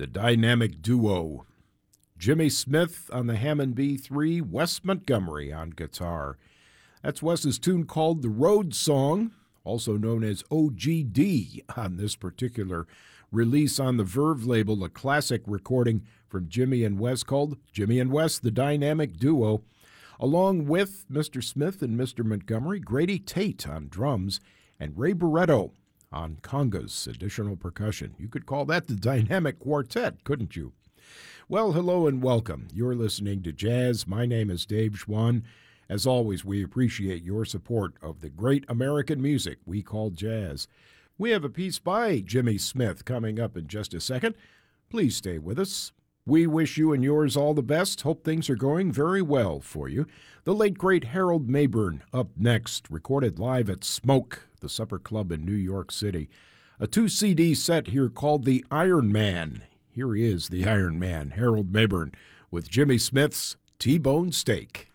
the dynamic duo. Jimmy Smith on the Hammond B3, Wes Montgomery on guitar. That's Wes's tune called The Road Song, also known as OGD on this particular release on the Verve label, a classic recording from Jimmy and Wes called Jimmy and Wes, the Dynamic Duo. Along with Mr. Smith and Mr. Montgomery, Grady Tate on drums, and Ray Barretto on congas, additional percussion. You could call that the Dynamic Quartet, couldn't you? Well, hello and welcome. You're listening to Jazz. My name is Dave Schwann. As always, we appreciate your support of the great American music we call jazz. We have a piece by Jimmy Smith coming up in just a second. Please stay with us. We wish you and yours all the best. Hope things are going very well for you. The late, great Harold Mabern up next, recorded live at Smoke, the supper club in New York City. A 2-CD set here called The Iron Man. Here he is, the Iron Man, Harold Mabern, with Jimmy Smith's T-Bone Steak.